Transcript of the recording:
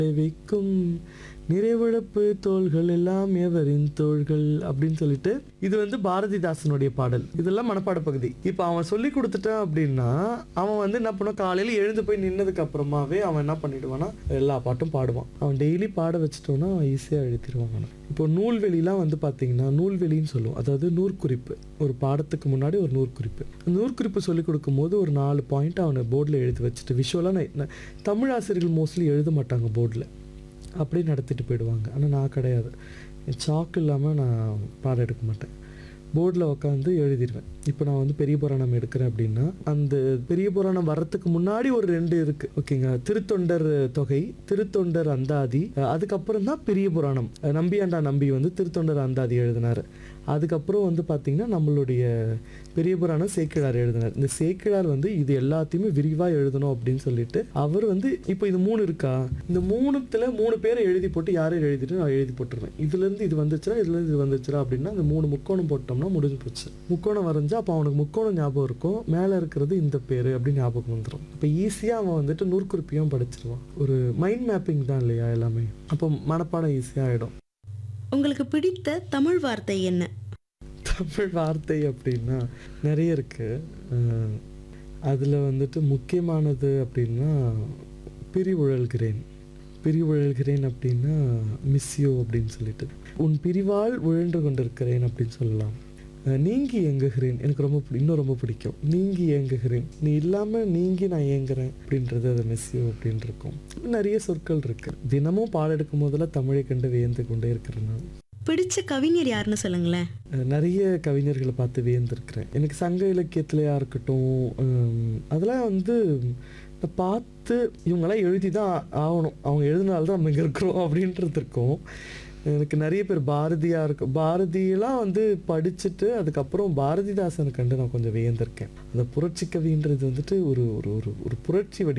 வைக்கும் நிறைவிழப்பு தோள்கள் எல்லாம் எவரின் தோள்கள் அப்படின்னு சொல்லிட்டு இது வந்து பாரதிதாசனுடைய பாடல். இதெல்லாம் மனப்பாட பகுதி. இப்போ அவன் சொல்லி கொடுத்துட்டான் அப்படின்னா அவன் வந்து என்ன பண்ணுவான், காலையில எழுந்து போய் நின்னதுக்கு அப்புறமாவே அவன் என்ன பண்ணிடுவான்னா எல்லா பாட்டும் பாடுவான். அவன் டெய்லி பாட வச்சுட்டோன்னா ஈஸியாக எழுதிடுவான். இப்போ நூல்வெளிலாம் வந்து பார்த்தீங்கன்னா நூல்வெளின்னு சொல்லுவோம், அதாவது நூற்குறிப்பு. ஒரு பாடத்துக்கு முன்னாடி ஒரு நூற்குறிப்பு. அந்த நூற்குறிப்பு சொல்லிக் கொடுக்கும் போது ஒரு 4 பாயிண்ட் அவனை போர்டில் எழுதி வச்சுட்டு விஷுவலாக தமிழ் ஆசிரியர்கள் மோஸ்ட்லி எழுத மாட்டாங்க போர்டில், அப்படியே நடத்திட்டு போயிடுவாங்க. ஆனால் நான் கிடையாது, சாக்கு இல்லாமல் நான் பாடம் எடுக்க மாட்டேன். போர்டில் உட்காந்து எழுதிடுவேன். இப்போ நான் வந்து பெரிய புராணம் எடுக்கிறேன் அப்படின்னா அந்த பெரிய புராணம் வர்றதுக்கு முன்னாடி ஒரு 2 இருக்குது, ஓகேங்க. திருத்தொண்டர் தொகை, திருத்தொண்டர் அந்தாதி, அதுக்கப்புறம் தான் பெரிய புராணம். நம்பியாண்டா நம்பி வந்து திருத்தொண்டர் அந்தாதி எழுதினார். அதுக்கப்புறம் வந்து பார்த்திங்கன்னா நம்மளுடைய பெரிய புராணம் சேக்கிழார் எழுதினார். இந்த சேக்கிழார் வந்து இது எல்லாத்தையுமே விரிவாக எழுதணும் அப்படின்னு சொல்லிட்டு அவர் வந்து இப்போ இது 3 இருக்கா, இந்த 3 பேரை எழுதி போட்டு யாரையும் எழுதிட்டு நான் எழுதி போட்டுருவேன். இதுலேருந்து இது வந்துச்சுன்னா இதுலேருந்து இது வந்துச்சுரா அப்படின்னா அந்த 3 முக்கோணம் போட்டோம்னா முடிஞ்சு போச்சு. முக்கோணம் வரைஞ்சா அப்போ அவனுக்கு முக்கோணம் ஞாபகம் இருக்கும், மேலே இருக்கிறது இந்த பேர் அப்படின்னு ஞாபகம் வந்துடும். இப்போ ஈஸியாக அவன் வந்துட்டு நூற்குறிப்பையும் படிச்சிருவான். ஒரு மைண்ட் மேப்பிங் தான் இல்லையா எல்லாமே, அப்போ மனப்பாடம் ஈஸியாக ஆகிடும். உங்களுக்கு பிடித்த தமிழ் வார்த்தை என்ன? தமிழ் வார்த்தை அப்படின்னா நிறைய இருக்குது. அதில் வந்துட்டு முக்கியமானது அப்படின்னா பிரிவுழல்கிறேன். பிரிவுழல்கிறேன் அப்படின்னா மிஸ்யூ அப்படின்னு சொல்லிட்டு, உன் பிரிவால் உழன்று கொண்டிருக்கிறேன் அப்படின்னு சொல்லலாம். நீங்கி ஏங்குகிறேன் எனக்கு இன்னும் ரொம்ப பிடிக்கும். நீங்கி ஏங்குகிறேன், நீ இல்லாமல் நீங்கி நான் ஏங்குறேன் அப்படின்றது அது மிஸ்யூ அப்படின்னு இருக்கும். நிறைய சொற்கள் இருக்குது. தினமும் பாடம் எடுக்கும் போதெல்லாம் தமிழை கண்டு வியந்து கொண்டே இருக்கிறேன் நான். பிடிச்ச கவிஞர் யாருன்னு சொல்லுங்களேன். நிறைய கவிஞர்களை பார்த்து வியந்திருக்கிறேன். எனக்கு சங்க இலக்கியத்துலையா இருக்கட்டும், அதெல்லாம் வந்து பார்த்து இவங்கெல்லாம் எழுதி தான் ஆகணும், அவங்க எழுதினால்தான் நம்ம இங்கே இருக்கிறோம் அப்படின்றது இருக்கும். எனக்கு நிறைய பேர் பாரதியெல்லாம் வந்து படிச்சுட்டு அதுக்கப்புறம் பாரதிதாசனை கண்டு நான் கொஞ்சம் வியந்திருக்கேன். அந்த புரட்சி கவின்றது வந்துட்டு ஒரு ஒரு ஒரு புரட்சி வடி